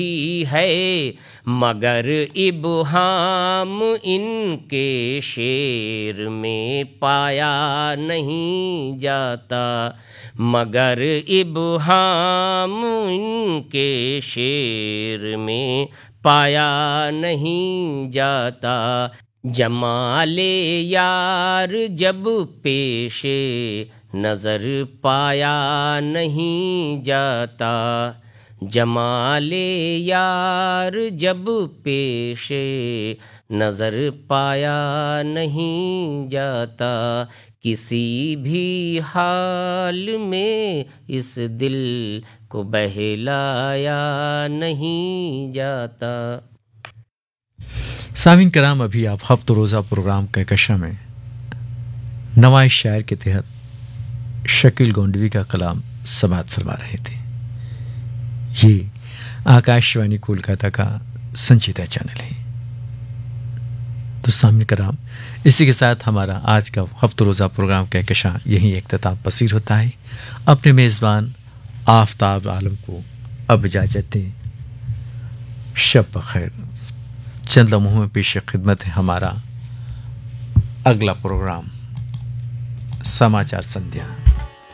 है, मगर इब्हाम इनके शेर में पाया नहीं जाता, मगर इब्हाम इनके शेर में पाया नहीं जाता। जमाले यार जब पेशे नजर पाया नहीं जाता, जमाले यार जब पेशे नजर पाया नहीं जाता, किसी भी हाल में इस दिल को बहलाया नहीं जाता। सामीन कराम, अभी आप हफ्ते रोज़ा प्रोग्राम कहकशां में नवाए शायर के तहत शकील गोंडवी का कलाम समाअत फरमा रहे थे। ये आकाशवाणी कोलकाता का संचिता चैनल है। तो सामीन कराम, इसी के साथ हमारा आज का हफ्ते रोज़ा प्रोग्राम कहकशां यहीं इख्तिताम पसीर होता है। अपने मेज़बान आफताब आलम को अब इजाज़त दें। शब बखैर। चंद लम्हों में पेश खिदमत है हमारा अगला प्रोग्राम समाचार संध्या।